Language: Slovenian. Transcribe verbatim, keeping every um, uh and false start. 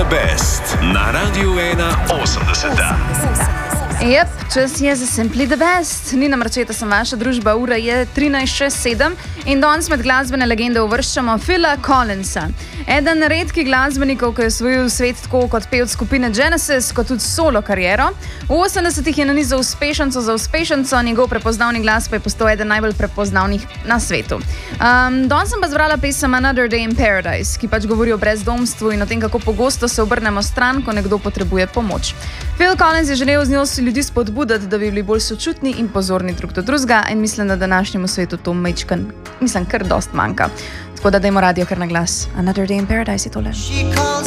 the Best na Radiu ena osemdeset. Jep, čas je za Simply the Best. Nina Marčeta sem vaša družba, ura je trinajst čez sedem in danes med glasbene legende uvrščamo Phila Collinsa. Eden redkih glasbenikov, ki je osvojil svet tako kot pevec skupine Genesis, kot tudi solo kariero. V osemdesetih je nanizal uspešnico za uspešnico, njegov prepoznavni glas pa je postal eden najbolj prepoznavnih na svetu. Um, danes sem pa zbrala pesem Another Day in Paradise, ki pač govori o brezdomstvu in o tem, kako pogosto se obrnemo stran, ko nekdo potrebuje pomoč. Phil Collins je želel z njo ljudi spodbuditi, da bi bili bolj sočutni in pozorni drug do drugega in mislim, da današnjemu svetu to mečkan, mislim, kar dost manjka. Tako da dajmo radio kar na glas. Another Day in Paradise je tole.